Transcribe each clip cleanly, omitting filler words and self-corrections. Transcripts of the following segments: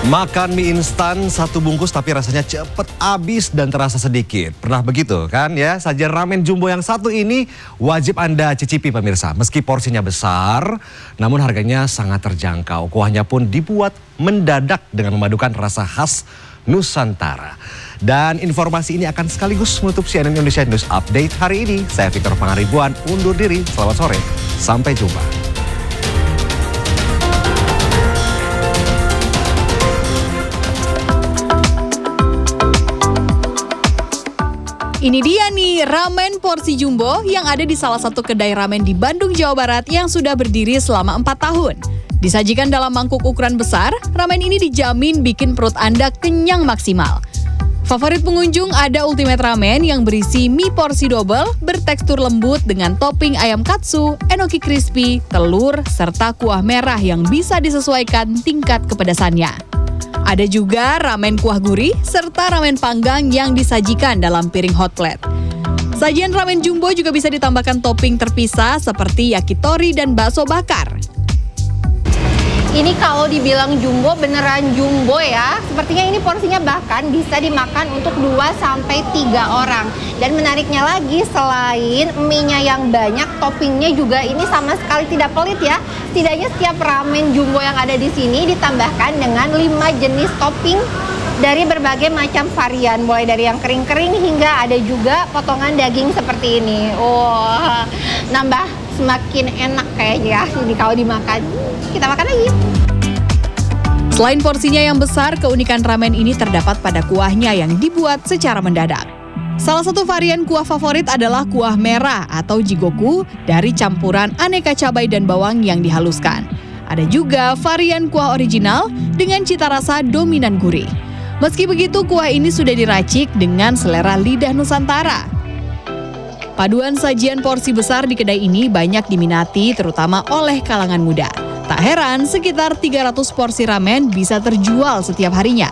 Makan mie instan satu bungkus tapi rasanya cepet habis dan terasa sedikit. Pernah begitu kan ya? Sajian ramen jumbo yang satu ini wajib Anda cicipi pemirsa. Meski porsinya besar, namun harganya sangat terjangkau. Kuahnya pun dibuat mendadak dengan memadukan rasa khas Nusantara. Dan informasi ini akan sekaligus menutup CNN Indonesia News Update hari ini. Saya Victor Pangaribuan undur diri. Selamat sore. Sampai jumpa. Ini dia nih ramen porsi jumbo yang ada di salah satu kedai ramen di Bandung, Jawa Barat yang sudah berdiri selama 4 tahun. Disajikan dalam mangkuk ukuran besar, ramen ini dijamin bikin perut Anda kenyang maksimal. Favorit pengunjung ada Ultimate Ramen yang berisi mie porsi double bertekstur lembut dengan topping ayam katsu, enoki crispy, telur, serta kuah merah yang bisa disesuaikan tingkat kepedasannya. Ada juga ramen kuah gurih serta ramen panggang yang disajikan dalam piring hot plate. Sajian ramen jumbo juga bisa ditambahkan topping terpisah seperti yakitori dan bakso bakar. Ini kalau dibilang jumbo beneran jumbo ya. Sepertinya ini porsinya bahkan bisa dimakan untuk 2-3 orang. Dan menariknya lagi selain mie-nya yang banyak, toppingnya juga ini sama sekali tidak pelit ya. Setidaknya setiap ramen jumbo yang ada di sini ditambahkan dengan 5 jenis topping dari berbagai macam varian. Mulai dari yang kering-kering hingga ada juga potongan daging seperti ini. Wah, nambah semakin enak kayaknya ini kalau dimakan. Kita makan lagi. Selain porsinya yang besar, keunikan ramen ini terdapat pada kuahnya yang dibuat secara mendadak. Salah satu varian kuah favorit adalah kuah merah atau jigoku dari campuran aneka cabai dan bawang yang dihaluskan. Ada juga varian kuah original dengan cita rasa dominan gurih. Meski begitu, kuah ini sudah diracik dengan selera lidah Nusantara. Paduan sajian porsi besar di kedai ini banyak diminati terutama oleh kalangan muda. Tak heran sekitar 300 porsi ramen bisa terjual setiap harinya.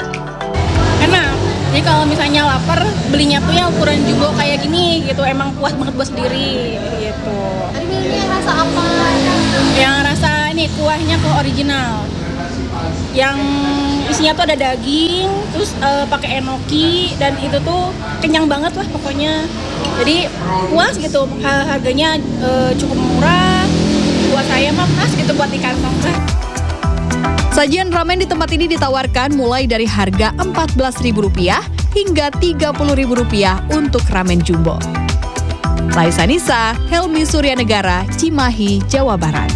Enak, jadi kalau misalnya lapar belinya tuh yang ukuran jumbo kayak gini gitu, emang puas banget buat sendiri gitu. Tadi milihnya yang rasa apa? Yang rasa ini kuahnya kuah original. Yang isinya tuh ada daging, terus pakai enoki dan itu tuh kenyang banget lah pokoknya. Jadi puas gitu, harganya cukup murah. Buat saya mah pas gitu buat di kantong. Sajian ramen di tempat ini ditawarkan mulai dari harga Rp14.000 hingga Rp30.000 untuk ramen jumbo. Laisa Nisa, Helmi Suryanegara, Cimahi, Jawa Barat.